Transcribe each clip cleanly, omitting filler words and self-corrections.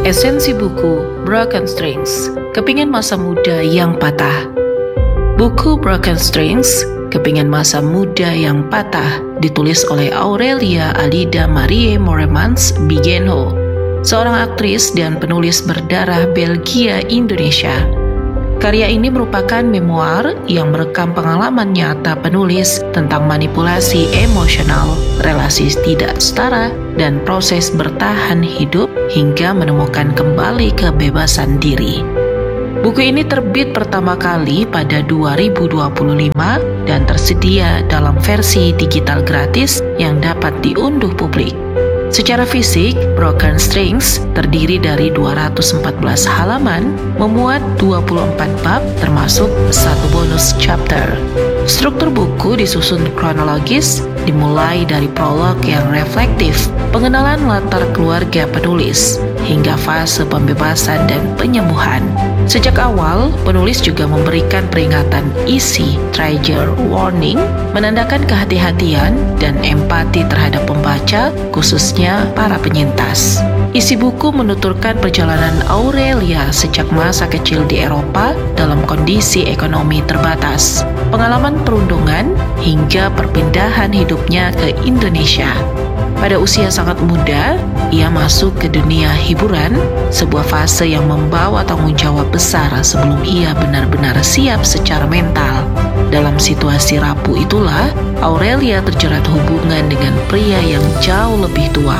Esensi buku Broken Strings, Kepingan Masa Muda yang Patah. Buku Broken Strings, Kepingan Masa Muda yang Patah ditulis oleh Aurelia Alida Marie Moermans Bigenho, seorang aktris dan penulis berdarah Belgia Indonesia. Karya ini merupakan memoir yang merekam pengalaman nyata penulis tentang manipulasi emosional, relasi tidak setara, dan proses bertahan hidup hingga menemukan kembali kebebasan diri. Buku ini terbit pertama kali pada 2025 dan tersedia dalam versi digital gratis yang dapat diunduh publik. Secara fisik, Broken Strings terdiri dari 214 halaman, memuat 24 bab termasuk satu bonus chapter. Struktur buku disusun kronologis, dimulai dari prolog yang reflektif, pengenalan latar keluarga penulis, hingga fase pembebasan dan penyembuhan. Sejak awal, penulis juga memberikan peringatan isi trigger warning, menandakan kehati-hatian dan empati terhadap pembaca, khususnya para penyintas. Isi buku menuturkan perjalanan Aurelia sejak masa kecil di Eropa dalam kondisi ekonomi terbatas, pengalaman perundungan, hingga perpindahan hidupnya ke Indonesia. Pada usia sangat muda, ia masuk ke dunia hiburan, sebuah fase yang membawa tanggung jawab besar sebelum ia benar-benar siap secara mental. Dalam situasi rapuh itulah, Aurelia terjerat hubungan dengan pria yang jauh lebih tua.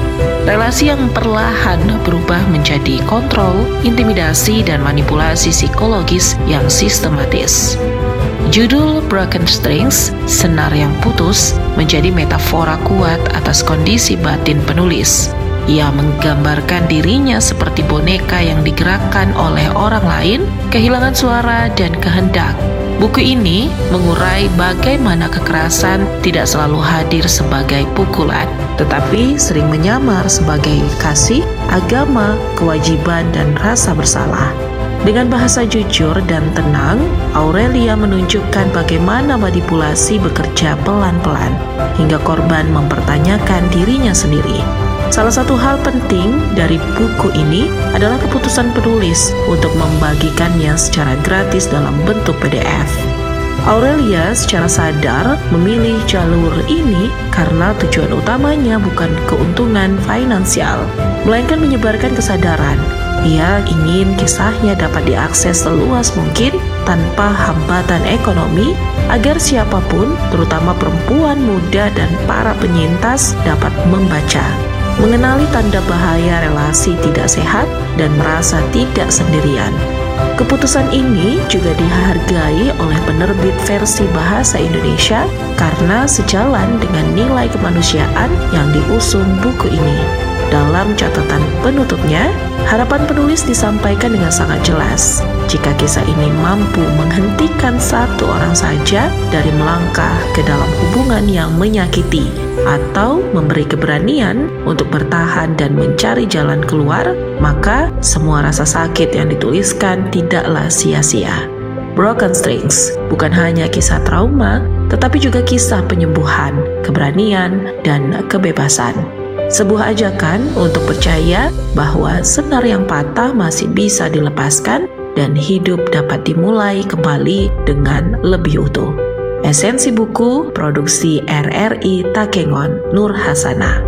Relasi yang perlahan berubah menjadi kontrol, intimidasi, dan manipulasi psikologis yang sistematis. Judul Broken Strings, Senar yang Putus, menjadi metafora kuat atas kondisi batin penulis. Ia menggambarkan dirinya seperti boneka yang digerakkan oleh orang lain, kehilangan suara dan kehendak. Buku ini mengurai bagaimana kekerasan tidak selalu hadir sebagai pukulan, tetapi sering menyamar sebagai kasih, agama, kewajiban, dan rasa bersalah. Dengan bahasa jujur dan tenang, Aurelia menunjukkan bagaimana manipulasi bekerja pelan-pelan, hingga korban mempertanyakan dirinya sendiri. Salah satu hal penting dari buku ini adalah keputusan penulis untuk membagikannya secara gratis dalam bentuk PDF. Aurelia secara sadar memilih jalur ini karena tujuan utamanya bukan keuntungan finansial, melainkan menyebarkan kesadaran. Ia ingin kisahnya dapat diakses seluas mungkin tanpa hambatan ekonomi, agar siapapun, terutama perempuan muda dan para penyintas, dapat membaca, mengenali tanda bahaya relasi tidak sehat, dan merasa tidak sendirian. Keputusan ini juga dihargai oleh penerbit versi bahasa Indonesia karena sejalan dengan nilai kemanusiaan yang diusung buku ini. Dalam catatan penutupnya, harapan penulis disampaikan dengan sangat jelas. Jika kisah ini mampu menghentikan satu orang saja dari melangkah ke dalam hubungan yang menyakiti, atau memberi keberanian untuk bertahan dan mencari jalan keluar, maka semua rasa sakit yang dituliskan tidaklah sia-sia. Broken Strings bukan hanya kisah trauma, tetapi juga kisah penyembuhan, keberanian, dan kebebasan. Sebuah ajakan untuk percaya bahwa senar yang patah masih bisa dilepaskan dan hidup dapat dimulai kembali dengan lebih utuh. Esensi buku, produksi RRI Takengon, Nur Hasanah.